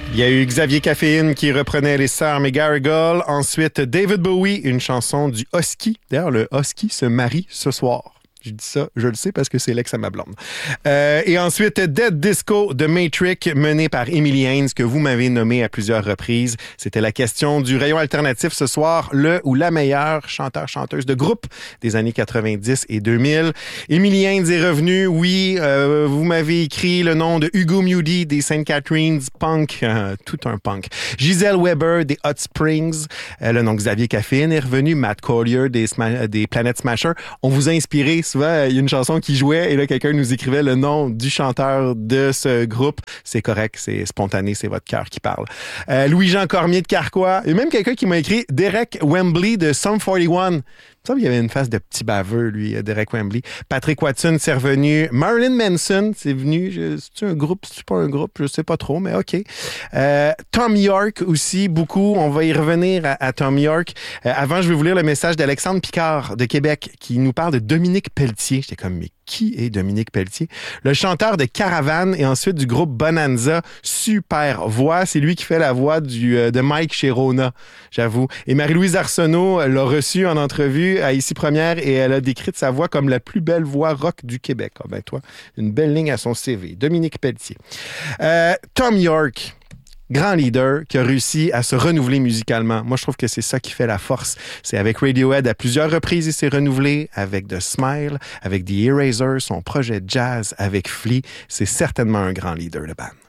Il y a eu Xavier Caféine qui reprenait les Sœurs McGarrigle. Ensuite, David Bowie, une chanson du Husky. D'ailleurs, le Husky se marie ce soir. Je dis ça, je le sais parce que c'est l'ex à ma blonde. Et ensuite, Dead Disco de Matrix, mené par Emily Haynes, que vous m'avez nommé à plusieurs reprises. C'était la question du rayon alternatif ce soir, le ou la meilleure chanteur-chanteuse de groupe des années 90 et 2000. Emily Haynes est revenue, oui, vous m'avez écrit le nom de Hugo Mewdy des St. Catharines, punk, tout un punk. Giselle Weber des Hot Springs, le nom Xavier Caféine est revenu, Matt Collier des Planet Smashers. On vous a inspiré. Souvent, il y a une chanson qui jouait et là, quelqu'un nous écrivait le nom du chanteur de ce groupe. C'est correct, c'est spontané, c'est votre cœur qui parle. Louis-Jean Cormier de Carquois. Il y a même quelqu'un qui m'a écrit Derek Wembley de Sum 41. Il me semble qu'il y avait une face de petit baveux, lui, Derek Wembley. Patrick Watson, c'est revenu. Marilyn Manson, c'est venu. C'est-tu un groupe? C'est pas un groupe? Je sais pas trop, mais OK. Tom York aussi, beaucoup. On va y revenir à Tom York. Avant, je vais vous lire le message d'Alexandre Picard de Québec qui nous parle de Dominique Pelletier. J'étais comme, mais qui est Dominique Pelletier? Le chanteur de Caravane et ensuite du groupe Bonanza. Super voix. C'est lui qui fait la voix de Mike chez Rona, j'avoue. Et Marie-Louise Arsenault l'a reçu en entrevue à Ici Première et elle a décrit sa voix comme la plus belle voix rock du Québec. Ah ben toi, une belle ligne à son CV. Dominique Pelletier. Tom York. Grand leader qui a réussi à se renouveler musicalement. Moi, je trouve que c'est ça qui fait la force. C'est avec Radiohead à plusieurs reprises, il s'est renouvelé, avec The Smile, avec The Erasers, son projet jazz avec Flea. C'est certainement un grand leader, le band.